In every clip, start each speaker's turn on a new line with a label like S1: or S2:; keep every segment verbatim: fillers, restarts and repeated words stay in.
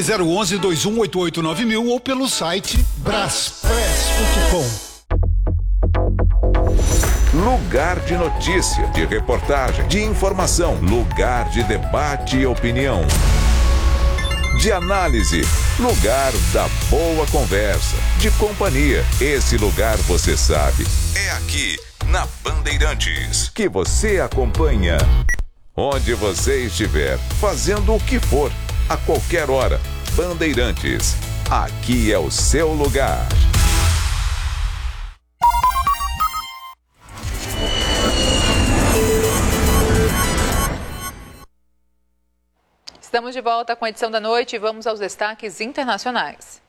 S1: Ligue zero onze, dois um oito oito nove mil ou pelo site braspress ponto com.
S2: Lugar de notícia, de reportagem, de informação. Lugar de debate e opinião. De análise. Lugar da boa conversa. De companhia. Esse lugar você sabe. É aqui, na Bandeirantes, que você acompanha. Onde você estiver, fazendo o que for, a qualquer hora. Bandeirantes. Aqui é o seu lugar.
S3: Estamos de volta com a edição da noite e vamos aos destaques internacionais.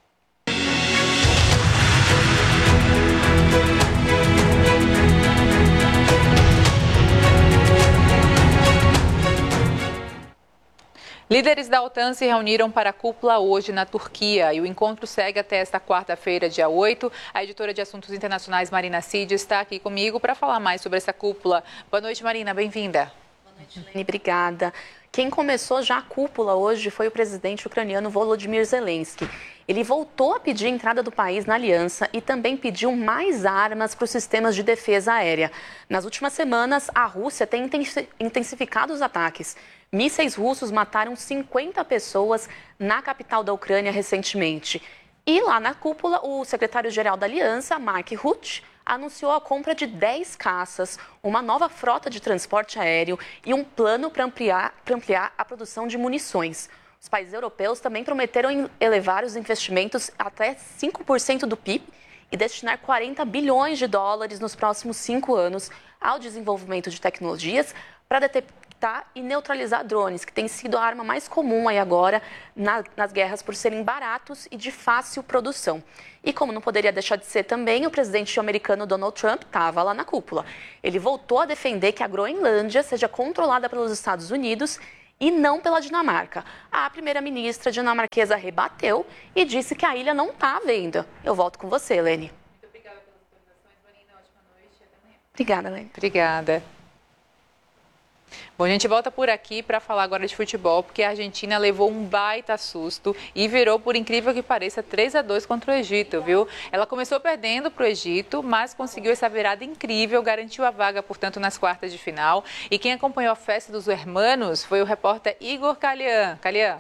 S3: Líderes da OTAN se reuniram para a cúpula hoje na Turquia e o encontro segue até esta quarta-feira, dia oito. A editora de assuntos internacionais, Marina Cid, está aqui comigo para falar mais sobre essa cúpula. Boa noite, Marina, bem-vinda.
S4: Boa noite, Lene, obrigada. Quem começou já a cúpula hoje foi o presidente ucraniano Volodymyr Zelensky. Ele voltou a pedir a entrada do país na aliança e também pediu mais armas para os sistemas de defesa aérea. Nas últimas semanas, a Rússia tem intensificado os ataques. Mísseis russos mataram cinquenta pessoas na capital da Ucrânia recentemente. E lá na cúpula, o secretário-geral da aliança, Mark Rutte, anunciou a compra de dez caças, uma nova frota de transporte aéreo e um plano para ampliar, para ampliar a produção de munições. Os países europeus também prometeram elevar os investimentos até cinco por cento do P I B e destinar quarenta bilhões de dólares nos próximos cinco anos ao desenvolvimento de tecnologias para detectar e neutralizar drones, que tem sido a arma mais comum aí agora na, nas guerras por serem baratos e de fácil produção. E como não poderia deixar de ser também, o presidente americano Donald Trump estava lá na cúpula. Ele voltou a defender que a Groenlândia seja controlada pelos Estados Unidos e não pela Dinamarca. A primeira-ministra dinamarquesa rebateu e disse que a ilha não está à venda. Eu volto com você, Lene.
S3: Muito obrigada pelas atualizações, Marina. Ótima noite. Até amanhã.
S4: Obrigada, Lene.
S3: Obrigada. Bom, a gente volta por aqui para falar agora de futebol, porque a Argentina levou um baita susto e virou, por incrível que pareça, três a dois contra o Egito, viu? Ela começou perdendo para o Egito, mas conseguiu essa virada incrível, garantiu a vaga, portanto, nas quartas de final. E quem acompanhou a festa dos hermanos foi o repórter Igor Calian. Calian.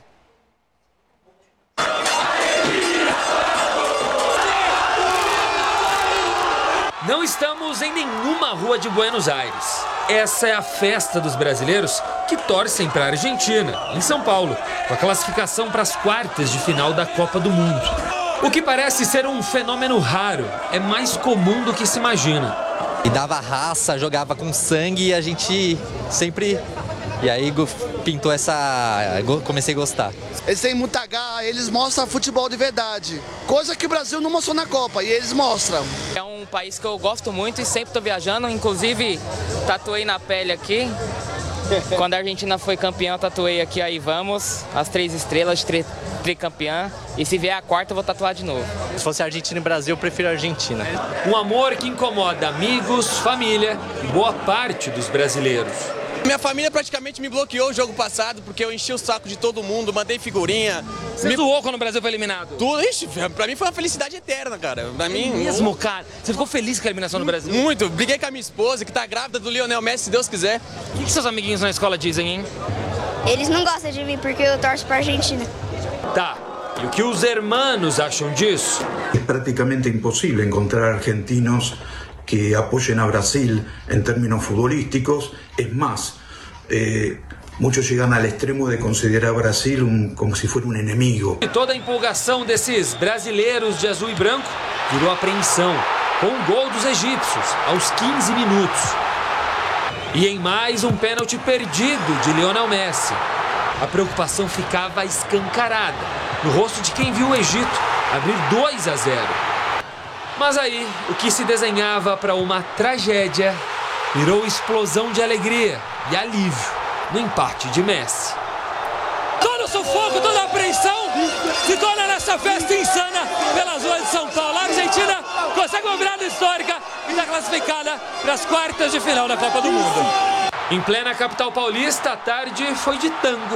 S5: Não estamos em nenhuma rua de Buenos Aires. Essa é a festa dos brasileiros que torcem para a Argentina, em São Paulo, com a classificação para as quartas de final da Copa do Mundo. O que parece ser um fenômeno raro é mais comum do que se imagina.
S6: E dava raça, jogava com sangue e a gente sempre... E aí pintou essa... comecei a gostar.
S7: Eles têm muita garra, eles mostram futebol de verdade. Coisa que o Brasil não mostrou na Copa, e eles mostram.
S8: É um país que eu gosto muito e sempre estou viajando, inclusive tatuei na pele aqui. Quando a Argentina foi campeã, eu tatuei aqui, aí vamos, as três estrelas de tri, tricampeã. E se vier a quarta, eu vou tatuar de novo.
S6: Se fosse Argentina e Brasil, eu prefiro a Argentina.
S5: Um amor que incomoda amigos, família e boa parte dos brasileiros.
S9: Minha família praticamente me bloqueou o jogo passado porque eu enchi o saco de todo mundo, mandei figurinha.
S5: Você
S9: me
S5: zoou quando o Brasil foi eliminado?
S9: Tudo, ixi, pra mim foi uma felicidade eterna, cara. Pra mim,
S5: é mesmo, cara? Você ficou feliz com a eliminação do Brasil?
S9: Muito, briguei com a minha esposa, que tá grávida do Lionel Messi, se Deus quiser.
S5: O que, que seus amiguinhos na escola dizem, hein?
S10: Eles não gostam de mim porque eu torço pra Argentina.
S5: Tá, e o que os hermanos acham disso?
S11: É praticamente impossível encontrar argentinos que apoyen a Brasil en términos futbolísticos. Es más, eh, muchos llegan al extremo de considerar a Brasil un, como si fuera un enemigo.
S5: E toda a empolgação desses brasileiros de azul e branco virou apreensão, com o gol dos egípcios aos quinze minutos. E em mais um pênalti perdido de Lionel Messi. A preocupação ficava escancarada no rosto de quem viu o Egito abrir dois a zero. Mas aí, o que se desenhava para uma tragédia virou explosão de alegria e alívio no empate de Messi.
S12: Todo o sufoco, toda a apreensão se torna nessa festa insana pelas ruas de São Paulo. A Argentina consegue uma virada histórica e está classificada para as quartas de final da Copa do Mundo.
S5: Em plena capital paulista, a tarde foi de tango,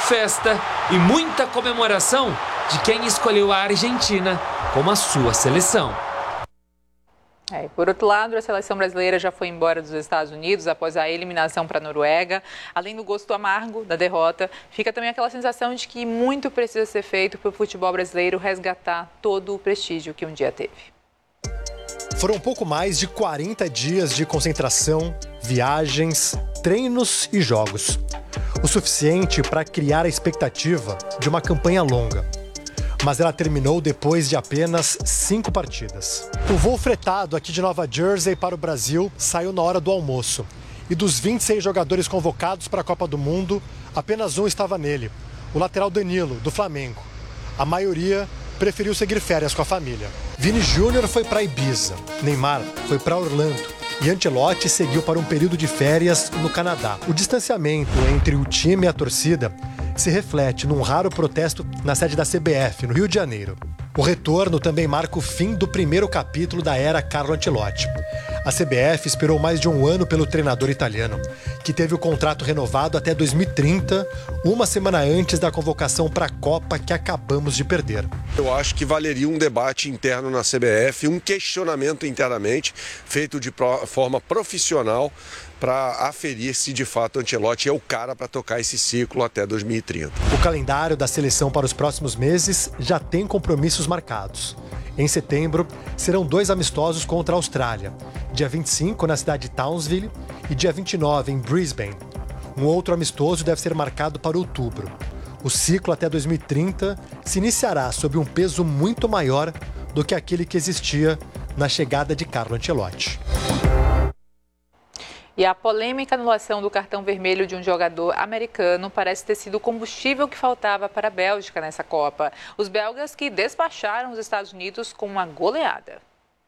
S5: festa e muita comemoração de quem escolheu a Argentina como a sua seleção.
S3: É, por outro lado, a seleção brasileira já foi embora dos Estados Unidos após a eliminação para a Noruega. Além do gosto amargo da derrota, fica também aquela sensação de que muito precisa ser feito para o futebol brasileiro resgatar todo o prestígio que um dia teve.
S13: Foram pouco mais de quarenta dias de concentração, viagens, treinos e jogos. O suficiente para criar a expectativa de uma campanha longa. Mas ela terminou depois de apenas cinco partidas. O voo fretado aqui de Nova Jersey para o Brasil saiu na hora do almoço. E dos vinte e seis jogadores convocados para a Copa do Mundo, apenas um estava nele, o lateral Danilo, do Flamengo. A maioria preferiu seguir férias com a família. Vini Júnior foi para Ibiza, Neymar foi para Orlando e Ancelotti seguiu para um período de férias no Canadá. O distanciamento entre o time e a torcida se reflete num raro protesto na sede da C B F, no Rio de Janeiro. O retorno também marca o fim do primeiro capítulo da era Carlo Ancelotti. A C B F esperou mais de um ano pelo treinador italiano, que teve o contrato renovado até dois mil e trinta, uma semana antes da convocação para a Copa que acabamos de perder.
S14: Eu acho que valeria um debate interno na C B F, um questionamento internamente, feito de forma profissional, para aferir se de fato Ancelotti é o cara para tocar esse ciclo até dois mil e trinta.
S13: O calendário da seleção para os próximos meses já tem compromissos marcados. Em setembro, serão dois amistosos contra a Austrália, dia vinte e cinco na cidade de Townsville e dia vinte e nove em Brisbane. Um outro amistoso deve ser marcado para outubro. O ciclo até dois mil e trinta se iniciará sob um peso muito maior do que aquele que existia na chegada de Carlo Ancelotti.
S3: E a polêmica anulação do cartão vermelho de um jogador americano parece ter sido o combustível que faltava para a Bélgica nessa Copa. Os belgas que despacharam os Estados Unidos com uma goleada.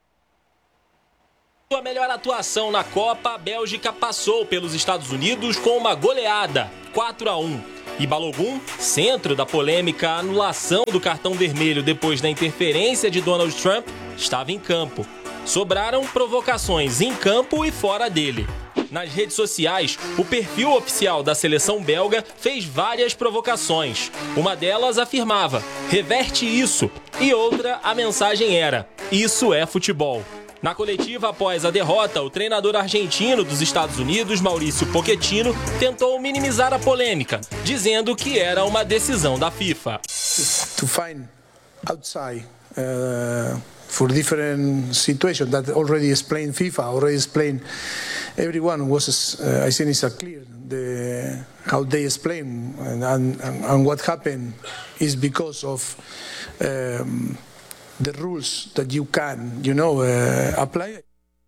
S15: Sua melhor atuação na Copa, a Bélgica passou pelos Estados Unidos com uma goleada, quatro a um. E Balogun, centro da polêmica anulação do cartão vermelho depois da interferência de Donald Trump, estava em campo. Sobraram provocações em campo e fora dele. Nas redes sociais, o perfil oficial da seleção belga fez várias provocações. Uma delas afirmava, reverte isso. E outra, a mensagem era, isso é futebol. Na coletiva após a derrota, o treinador argentino dos Estados Unidos, Mauricio Pochettino, tentou minimizar a polêmica, dizendo que era uma decisão da FIFA.
S16: To find outside, uh... for different situations that already explained FIFA, already explained everyone was, uh, I think it's a clear, the, how they explain and, and, and what happened is because of um, the rules that you can, you know, uh, apply.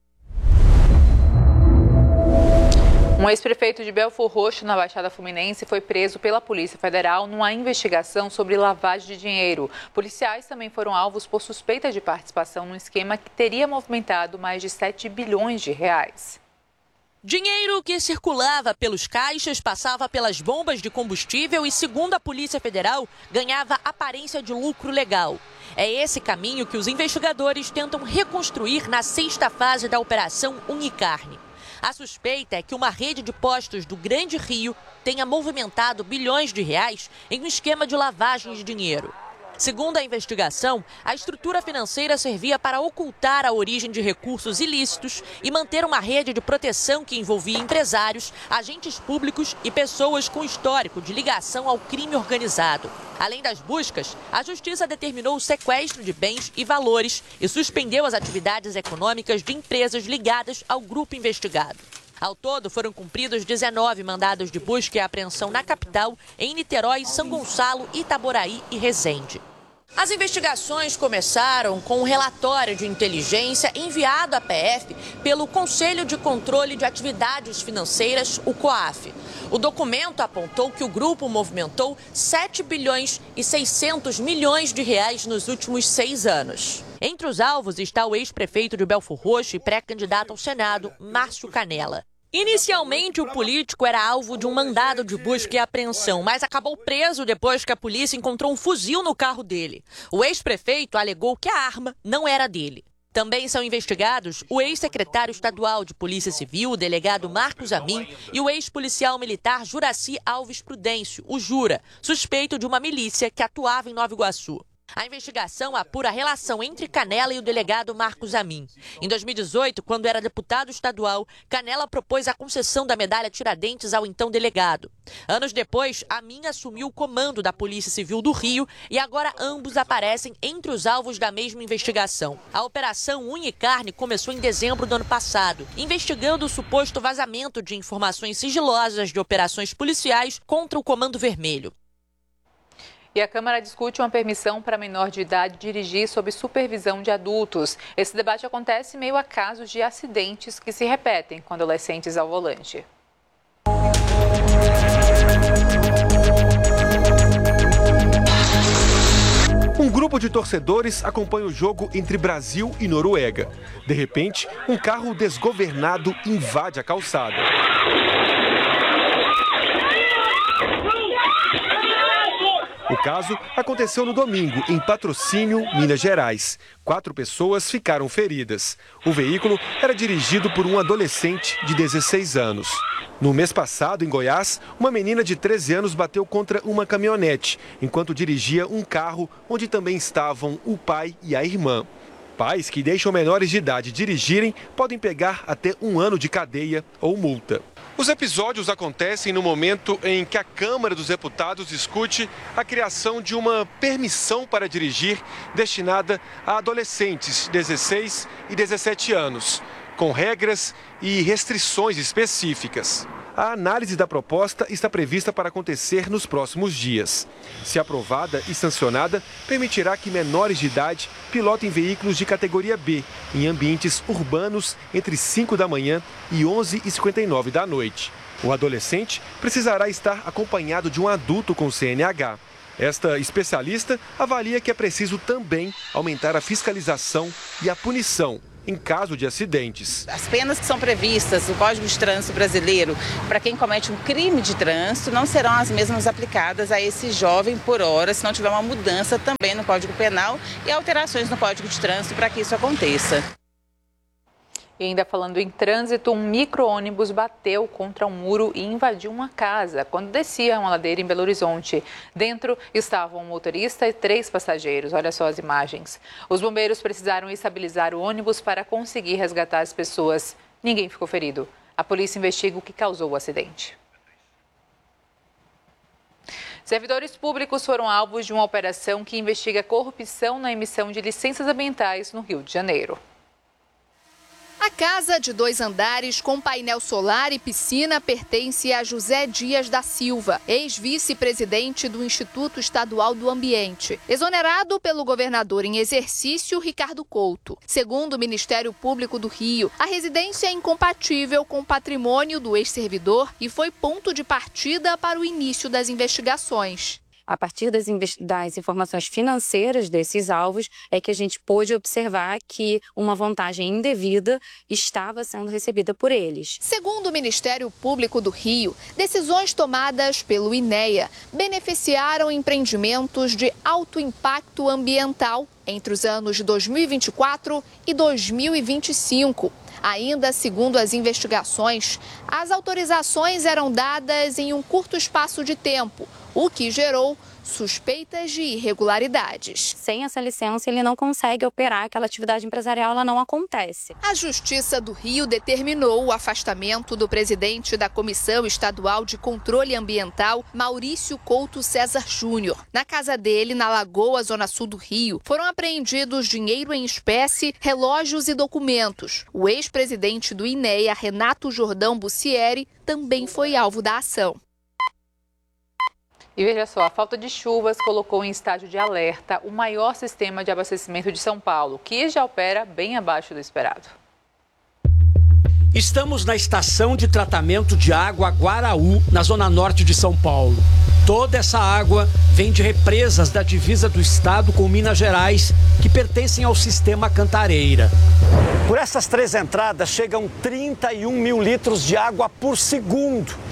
S3: Um ex-prefeito de Belford Roxo, na Baixada Fluminense, foi preso pela Polícia Federal numa investigação sobre lavagem de dinheiro. Policiais também foram alvos por suspeita de participação num esquema que teria movimentado mais de sete bilhões de reais.
S17: Dinheiro que circulava pelos caixas, passava pelas bombas de combustível e, segundo a Polícia Federal, ganhava aparência de lucro legal. É esse caminho que os investigadores tentam reconstruir na sexta fase da Operação Unicarne. A suspeita é que uma rede de postos do Grande Rio tenha movimentado bilhões de reais em um esquema de lavagem de dinheiro. Segundo a investigação, a estrutura financeira servia para ocultar a origem de recursos ilícitos e manter uma rede de proteção que envolvia empresários, agentes públicos e pessoas com histórico de ligação ao crime organizado. Além das buscas, a Justiça determinou o sequestro de bens e valores e suspendeu as atividades econômicas de empresas ligadas ao grupo investigado. Ao todo, foram cumpridos dezenove mandados de busca e apreensão na capital, em Niterói, São Gonçalo, Itaboraí e Resende. As investigações começaram com um relatório de inteligência enviado à P F pelo Conselho de Controle de Atividades Financeiras, o COAF. O documento apontou que o grupo movimentou sete bilhões e seiscentos milhões de reais nos últimos seis anos. Entre os alvos está o ex-prefeito de Belford Roxo e pré-candidato ao Senado, Márcio Canella. Inicialmente, o político era alvo de um mandado de busca e apreensão, mas acabou preso depois que a polícia encontrou um fuzil no carro dele. O ex-prefeito alegou que a arma não era dele. Também são investigados o ex-secretário estadual de Polícia Civil, o delegado Marcos Amin, e o ex-policial militar Juraci Alves Prudêncio, o Jura, suspeito de uma milícia que atuava em Nova Iguaçu. A investigação apura a relação entre Canela e o delegado Marcos Amin. Em dois mil e dezoito, quando era deputado estadual, Canela propôs a concessão da medalha Tiradentes ao então delegado. Anos depois, Amin assumiu o comando da Polícia Civil do Rio e agora ambos aparecem entre os alvos da mesma investigação. A Operação Unha e Carne começou em dezembro do ano passado, investigando o suposto vazamento de informações sigilosas de operações policiais contra o Comando Vermelho.
S3: E a Câmara discute uma permissão para menor de idade dirigir sob supervisão de adultos. Esse debate acontece em meio a casos de acidentes que se repetem com adolescentes ao volante.
S18: Um grupo de torcedores acompanha o jogo entre Brasil e Noruega. De repente, um carro desgovernado invade a calçada. O caso aconteceu no domingo, em Patrocínio, Minas Gerais. Quatro pessoas ficaram feridas. O veículo era dirigido por um adolescente de dezesseis anos. No mês passado, em Goiás, uma menina de treze anos bateu contra uma caminhonete, enquanto dirigia um carro onde também estavam o pai e a irmã. Pais que deixam menores de idade dirigirem podem pegar até um ano de cadeia ou multa. Os episódios acontecem no momento em que a Câmara dos Deputados discute a criação de uma permissão para dirigir destinada a adolescentes de dezesseis e dezessete anos, com regras e restrições específicas. A análise da proposta está prevista para acontecer nos próximos dias. Se aprovada e sancionada, permitirá que menores de idade pilotem veículos de categoria B em ambientes urbanos entre cinco da manhã e onze e cinquenta e nove da noite. O adolescente precisará estar acompanhado de um adulto com C N H. Esta especialista avalia que é preciso também aumentar a fiscalização e a punição em caso de acidentes.
S19: As penas que são previstas no Código de Trânsito brasileiro para quem comete um crime de trânsito não serão as mesmas aplicadas a esse jovem por hora, se não tiver uma mudança também no Código Penal e alterações no Código de Trânsito para que isso aconteça.
S3: E ainda falando em trânsito, um micro-ônibus bateu contra um muro e invadiu uma casa quando descia uma ladeira em Belo Horizonte. Dentro estavam um motorista e três passageiros. Olha só as imagens. Os bombeiros precisaram estabilizar o ônibus para conseguir resgatar as pessoas. Ninguém ficou ferido. A polícia investiga o que causou o acidente. Servidores públicos foram alvos de uma operação que investiga corrupção na emissão de licenças ambientais no Rio de Janeiro.
S20: A casa de dois andares com painel solar e piscina pertence a José Dias da Silva, ex-vice-presidente do Instituto Estadual do Ambiente, exonerado pelo governador em exercício, Ricardo Couto. Segundo o Ministério Público do Rio, a residência é incompatível com o patrimônio do ex-servidor e foi ponto de partida para o início das investigações.
S21: A partir das, das informações financeiras desses alvos, é que a gente pôde observar que uma vantagem indevida estava sendo recebida por eles.
S20: Segundo o Ministério Público do Rio, decisões tomadas pelo INEA beneficiaram empreendimentos de alto impacto ambiental entre os anos de dois mil e vinte e quatro e dois mil e vinte e cinco. Ainda segundo as investigações, as autorizações eram dadas em um curto espaço de tempo, o que gerou suspeitas de irregularidades.
S21: Sem essa licença, ele não consegue operar, aquela atividade empresarial ela não acontece.
S20: A Justiça do Rio determinou o afastamento do presidente da Comissão Estadual de Controle Ambiental, Maurício Couto César Júnior. Na casa dele, na Lagoa, Zona Sul do Rio, foram apreendidos dinheiro em espécie, relógios e documentos. O ex-presidente do INEA, Renato Jordão Bussieri, também foi alvo da ação.
S3: E veja só, a falta de chuvas colocou em estágio de alerta o maior sistema de abastecimento de São Paulo, que já opera bem abaixo do esperado.
S22: Estamos na estação de tratamento de água Guaraú, na zona norte de São Paulo. Toda essa água vem de represas da divisa do estado com Minas Gerais, que pertencem ao sistema Cantareira. Por essas três entradas chegam trinta e um mil litros de água por segundo.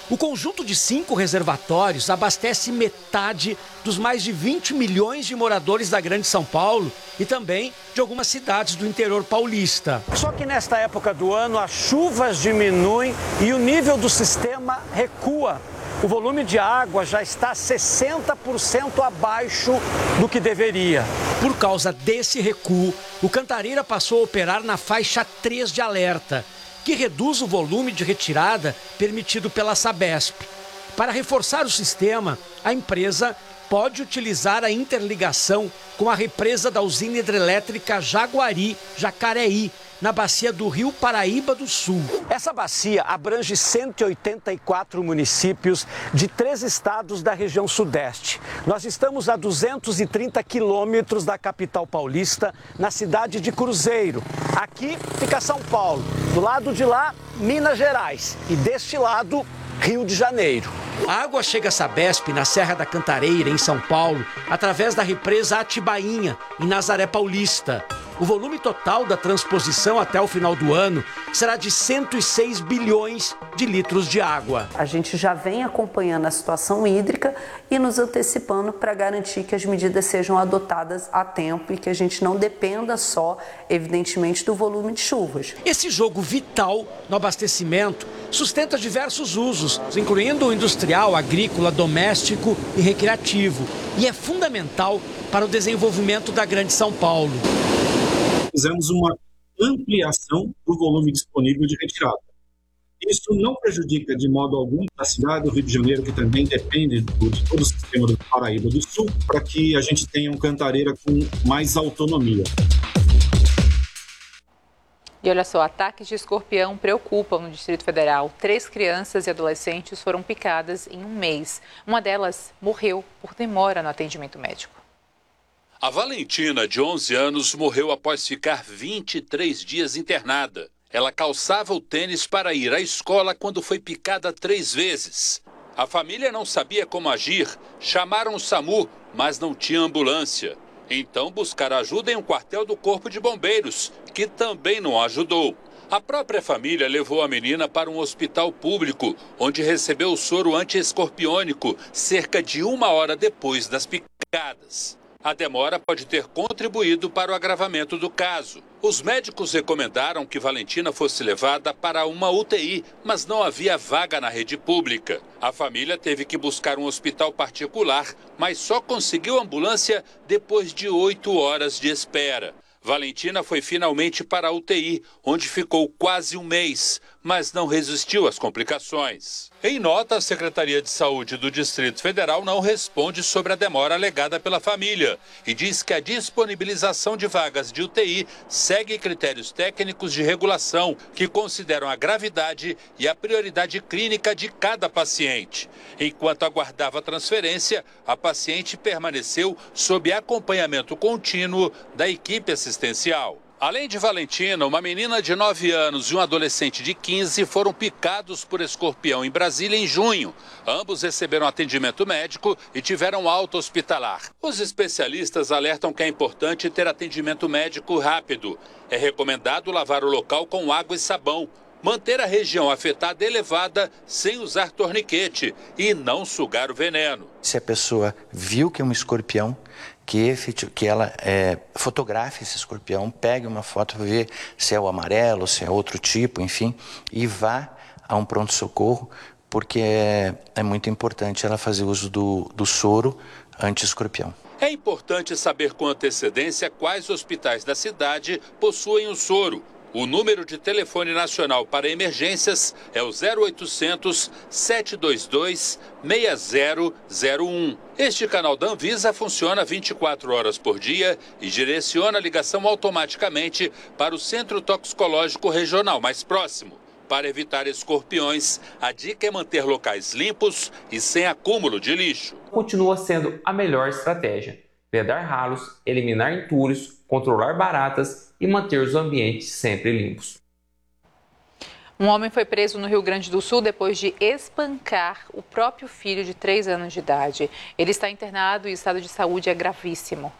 S22: O conjunto de cinco reservatórios abastece metade dos mais de vinte milhões de moradores da Grande São Paulo e também de algumas cidades do interior paulista. Só que nesta época do ano as chuvas diminuem e o nível do sistema recua. O volume de água já está sessenta por cento abaixo do que deveria. Por causa desse recuo, o Cantareira passou a operar na faixa três de alerta, que reduz o volume de retirada permitido pela Sabesp. Para reforçar o sistema, a empresa pode utilizar a interligação com a represa da usina hidrelétrica Jaguari-Jacareí, na bacia do Rio Paraíba do Sul. Essa bacia abrange cento e oitenta e quatro municípios de três estados da região sudeste. Nós estamos a duzentos e trinta quilômetros da capital paulista, na cidade de Cruzeiro. Aqui fica São Paulo, do lado de lá, Minas Gerais e deste lado, Rio de Janeiro. A água chega a Sabesp, na Serra da Cantareira, em São Paulo, através da represa Atibainha, em Nazaré Paulista. O volume total da transposição até o final do ano será de cento e seis bilhões de litros de água.
S1: A gente já vem acompanhando a situação hídrica e nos antecipando para garantir que as medidas sejam adotadas a tempo e que a gente não dependa só, evidentemente, do volume de chuvas.
S22: Esse jogo vital no abastecimento sustenta diversos usos, incluindo o industrial, agrícola, doméstico e recreativo, e é fundamental para o desenvolvimento da Grande São Paulo.
S2: Fizemos uma ampliação do volume disponível de retirada. Isso não prejudica de modo algum a cidade do Rio de Janeiro, que também depende do, de todo o sistema do Paraíba do Sul, para que a gente tenha um Cantareira com mais autonomia.
S3: E olha só, ataques de escorpião preocupam no Distrito Federal. Três crianças e adolescentes foram picadas em um mês. Uma delas morreu por demora no atendimento médico.
S23: A Valentina, de onze anos, morreu após ficar vinte e três dias internada. Ela calçava o tênis para ir à escola quando foi picada três vezes. A família não sabia como agir, chamaram o SAMU, mas não tinha ambulância. Então buscaram ajuda em um quartel do Corpo de Bombeiros, que também não ajudou. A própria família levou a menina para um hospital público, onde recebeu o soro anti-escorpiônico cerca de uma hora depois das picadas. A demora pode ter contribuído para o agravamento do caso. Os médicos recomendaram que Valentina fosse levada para uma U T I, mas não havia vaga na rede pública. A família teve que buscar um hospital particular, mas só conseguiu ambulância depois de oito horas de espera. Valentina foi finalmente para a U T I, onde ficou quase um mês, mas não resistiu às complicações. Em nota, a Secretaria de Saúde do Distrito Federal não responde sobre a demora alegada pela família e diz que a disponibilização de vagas de U T I segue critérios técnicos de regulação que consideram a gravidade e a prioridade clínica de cada paciente. Enquanto aguardava a transferência, a paciente permaneceu sob acompanhamento contínuo da equipe assistencial. Além de Valentina, uma menina de nove anos e um adolescente de quinze foram picados por escorpião em Brasília em junho. Ambos receberam atendimento médico e tiveram alta hospitalar. Os especialistas alertam que é importante ter atendimento médico rápido. É recomendado lavar o local com água e sabão, manter a região afetada elevada sem usar torniquete e não sugar o veneno.
S24: Se a pessoa viu que é um escorpião, que, que ela é, fotografe esse escorpião, pegue uma foto para ver se é o amarelo, se é outro tipo, enfim, e vá a um pronto-socorro, porque é, é muito importante ela fazer uso do, do soro anti-escorpião.
S23: É importante saber com antecedência quais hospitais da cidade possuem o soro. O número de telefone nacional para emergências é o zero oitocentos, sete dois dois, seis zero zero um. Este canal da Anvisa funciona vinte e quatro horas por dia e direciona a ligação automaticamente para o Centro Toxicológico Regional mais próximo. Para evitar escorpiões, a dica é manter locais limpos e sem acúmulo de lixo.
S25: Continua sendo a melhor estratégia: vedar ralos, eliminar entulhos, controlar baratas e manter os ambientes sempre limpos.
S3: Um homem foi preso no Rio Grande do Sul depois de espancar o próprio filho de três anos de idade. Ele está internado e o estado de saúde é gravíssimo.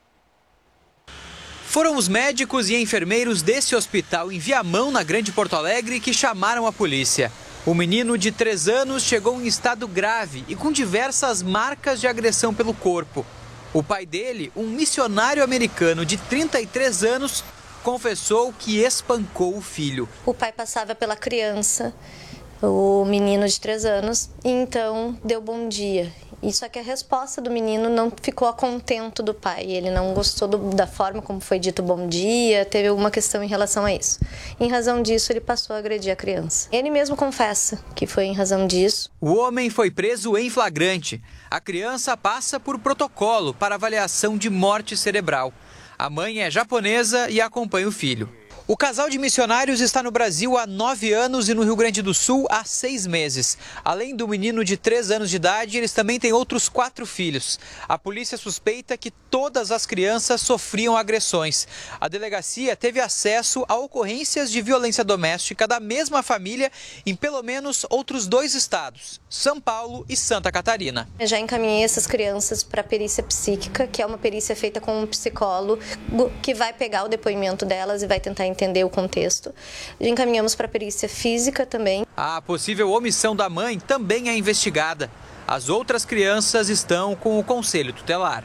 S26: Foram os médicos e enfermeiros desse hospital em Viamão, na Grande Porto Alegre, que chamaram a polícia.
S4: O menino de três anos chegou em estado grave e com diversas marcas de agressão pelo corpo. O pai dele, um missionário americano de trinta e três anos, confessou que espancou o filho.
S6: O pai passava pela criança, o menino de três anos, e então deu bom dia. Só que a resposta do menino não ficou a contento do pai. Ele não gostou do, da forma como foi dito bom dia, teve alguma questão em relação a isso. Em razão disso, ele passou a agredir a criança. Ele mesmo confessa que foi em razão disso.
S4: O homem foi preso em flagrante. A criança passa por protocolo para avaliação de morte cerebral. A mãe é japonesa e acompanha o filho. O casal de missionários está no Brasil há nove anos e no Rio Grande do Sul há seis meses. Além do menino de três anos de idade, eles também têm outros quatro filhos. A polícia suspeita que todas as crianças sofriam agressões. A delegacia teve acesso a ocorrências de violência doméstica da mesma família em pelo menos outros dois estados, São Paulo e Santa Catarina.
S6: Eu já encaminhei essas crianças para a perícia psíquica, que é uma perícia feita com um psicólogo que vai pegar o depoimento delas e vai tentar entender o contexto. Encaminhamos para a perícia física também.
S4: A possível omissão da mãe também é investigada. As outras crianças estão com o conselho tutelar.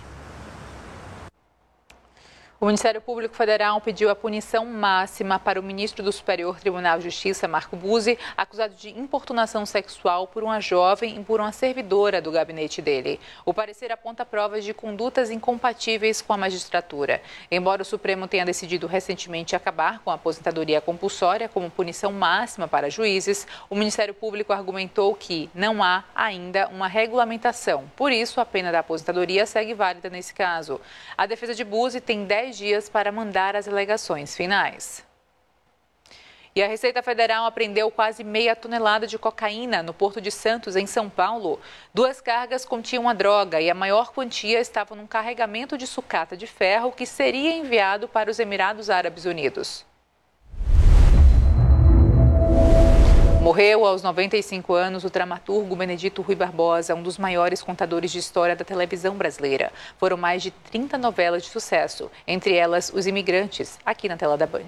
S3: O Ministério Público Federal pediu a punição máxima para o ministro do Superior Tribunal de Justiça, Marco Buzzi, acusado de importunação sexual por uma jovem e por uma servidora do gabinete dele. O parecer aponta provas de condutas incompatíveis com a magistratura. Embora o Supremo tenha decidido recentemente acabar com a aposentadoria compulsória como punição máxima para juízes, o Ministério Público argumentou que não há ainda uma regulamentação. Por isso, a pena da aposentadoria segue válida nesse caso. A defesa de Buzzi tem dez dias para mandar as alegações finais. E a Receita Federal apreendeu quase meia tonelada de cocaína no Porto de Santos, em São Paulo. Duas cargas continham a droga e a maior quantia estava num carregamento de sucata de ferro que seria enviado para os Emirados Árabes Unidos. Morreu aos noventa e cinco anos o dramaturgo Benedito Rui Barbosa, um dos maiores contadores de história da televisão brasileira. Foram mais de trinta novelas de sucesso, entre elas Os Imigrantes, aqui na tela da Band.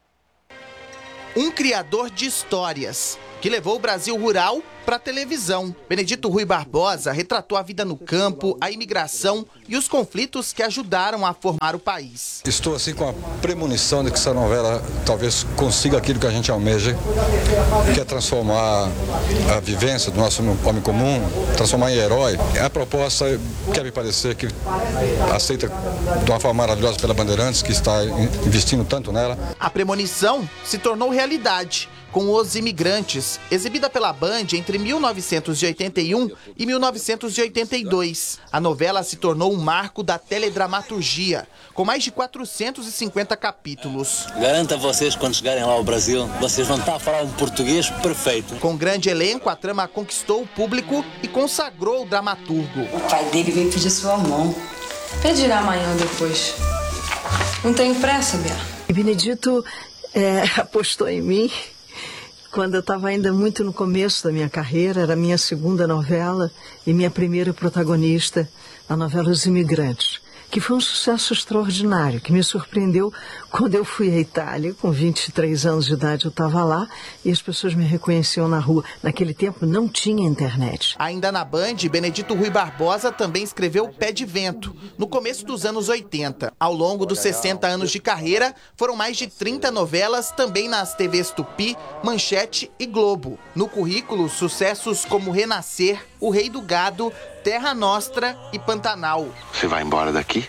S7: Um criador de histórias que levou o Brasil rural para a televisão. Benedito Rui Barbosa retratou a vida no campo, a imigração e os conflitos que ajudaram a formar o país.
S8: Estou assim com a premonição de que essa novela talvez consiga aquilo que a gente almeja, que é transformar a vivência do nosso homem comum, transformar em herói. A proposta quer me parecer que aceita de uma forma maravilhosa pela Bandeirantes, que está investindo tanto nela.
S7: A premonição se tornou realidade com Os Imigrantes, exibida pela Band entre mil novecentos e oitenta e um e mil novecentos e oitenta e dois. A novela se tornou um marco da teledramaturgia, com mais de quatrocentos e cinquenta capítulos.
S9: Garanto a vocês, quando chegarem lá ao Brasil, vocês vão estar a falar um português perfeito.
S7: Com grande elenco, a trama conquistou o público e consagrou o dramaturgo.
S26: O pai dele veio pedir sua mão. Pedirá amanhã ou depois. Não tenho pressa, Bia.
S27: Benedito é, apostou em mim quando eu estava ainda muito no começo da minha carreira. Era a minha segunda novela e minha primeira protagonista, a novela Os Imigrantes, que foi um sucesso extraordinário, que me surpreendeu quando eu fui à Itália. Com vinte e três anos de idade eu estava lá e as pessoas me reconheciam na rua. Naquele tempo não tinha internet.
S7: Ainda na Band, Benedito Rui Barbosa também escreveu Pé de Vento, no começo dos anos oitenta. Ao longo dos sessenta anos de carreira, foram mais de trinta novelas também nas T Vs Tupi, Manchete e Globo. No currículo, sucessos como Renascer, O Rei do Gado, Terra Nostra e Pantanal.
S28: Você vai embora daqui?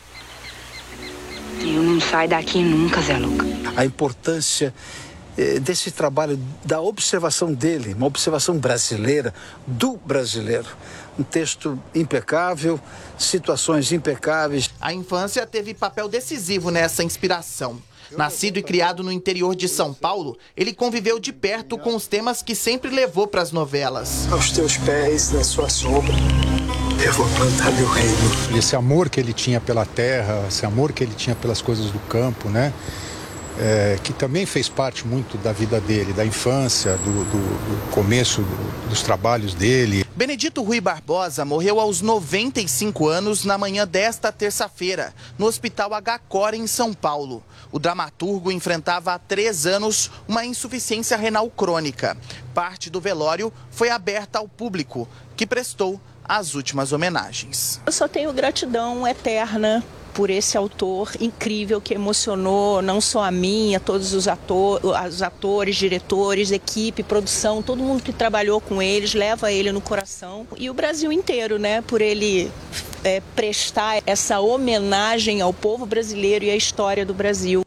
S26: Eu não saio daqui nunca, Zé Luca.
S29: A importância eh, desse trabalho, da observação dele, uma observação brasileira, do brasileiro. Um texto impecável, situações impecáveis.
S7: A infância teve papel decisivo nessa inspiração. Nascido e criado no interior de São Paulo, ele conviveu de perto com os temas que sempre levou para as novelas.
S29: Aos teus pés, na sua sombra, eu vou plantar meu reino.
S30: Esse amor que ele tinha pela terra, esse amor que ele tinha pelas coisas do campo, né?
S5: é, que também fez parte muito da vida dele, da infância, do, do, do começo do, dos trabalhos dele.
S7: Benedito Rui Barbosa morreu aos noventa e cinco anos na manhã desta terça-feira, no Hospital H C O R em São Paulo. O dramaturgo enfrentava há três anos uma insuficiência renal crônica. Parte do velório foi aberta ao público, que prestou as últimas homenagens.
S10: Eu só tenho gratidão eterna por esse autor incrível que emocionou não só a mim, a todos os, ator, os atores, diretores, equipe, produção, todo mundo que trabalhou com eles, leva ele no coração. E o Brasil inteiro, né, por ele é, prestar essa homenagem ao povo brasileiro e à história do Brasil.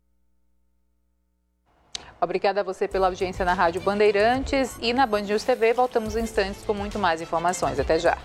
S3: Obrigada a você pela audiência na Rádio Bandeirantes e na Band News T V. Voltamos em instantes com muito mais informações. Até já.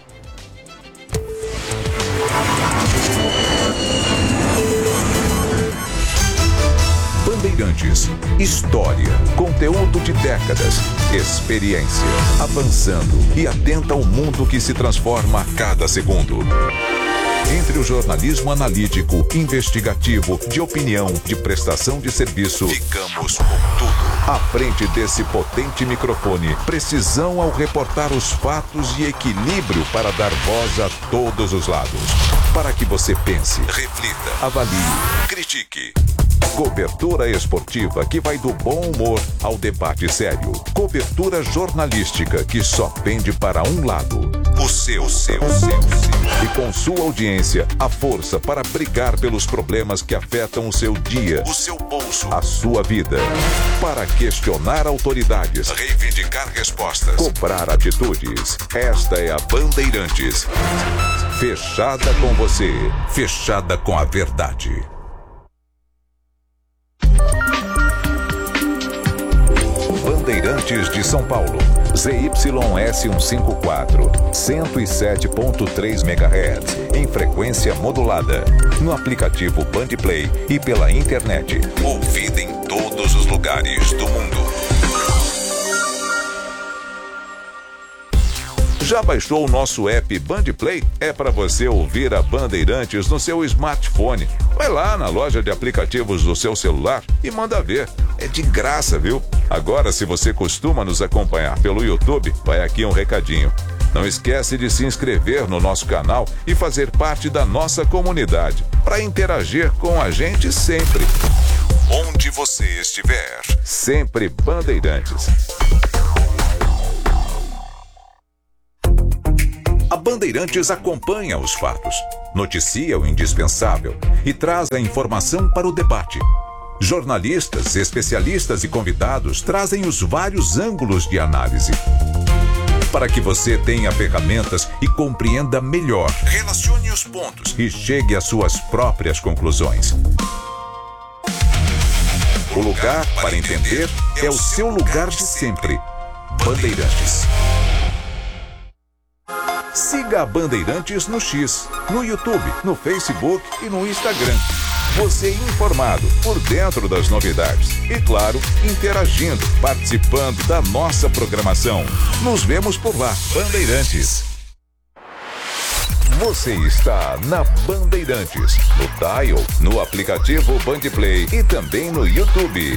S11: Bandeirantes. História, conteúdo de décadas, experiência, avançando e atenta ao mundo que se transforma a cada segundo. Entre o jornalismo analítico, investigativo, de opinião, de prestação de serviço, ficamos com tudo. À frente desse potente microfone, precisão ao reportar os fatos e equilíbrio para dar voz a todos os lados. Para que você pense, reflita, avalie, critique. Cobertura esportiva que vai do bom humor ao debate sério. Cobertura jornalística que só pende para um lado. O seu, seu, seu, seu. E com sua audiência, a força para brigar pelos problemas que afetam o seu dia, o seu bolso, a sua vida. Para questionar autoridades, reivindicar respostas, cobrar atitudes. Esta é a Bandeirantes. Fechada com você, fechada com a verdade. Bandeirantes de São Paulo, Z Y S cento e cinquenta e quatro, cento e sete ponto três megahertz, em frequência modulada, no aplicativo Bandplay e pela internet, ouvida em todos os lugares do mundo. Já baixou o nosso app Bandplay? É para você ouvir a Bandeirantes no seu smartphone. Vai lá na loja de aplicativos do seu celular e manda ver. É de graça, viu? Agora, se você costuma nos acompanhar pelo YouTube, vai aqui um recadinho. Não esquece de se inscrever no nosso canal e fazer parte da nossa comunidade, para interagir com a gente sempre. Onde você estiver, sempre Bandeirantes. A Bandeirantes acompanha os fatos, noticia o indispensável e traz a informação para o debate. Jornalistas, especialistas e convidados trazem os vários ângulos de análise, para que você tenha ferramentas e compreenda melhor, relacione os pontos e chegue às suas próprias conclusões. O lugar para entender é o seu lugar de sempre. Bandeirantes. Siga a Bandeirantes no X, no YouTube, no Facebook e no Instagram. Você informado, por dentro das novidades. E claro, interagindo, participando da nossa programação. Nos vemos por lá, Bandeirantes. Você está na Bandeirantes, no Dial, no aplicativo Bandplay e também no YouTube.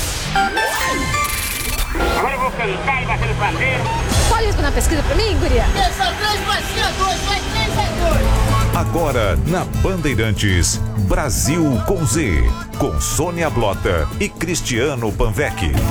S12: Agora eu vou cantar e bater no pandeiro.
S13: Olha isso na pesquisa pra mim, guria.
S12: Essa três vai ser a dois, vai três a dois.
S11: Agora na Bandeirantes, Brasil com Z, com Sônia Blota e Cristiano Panvec.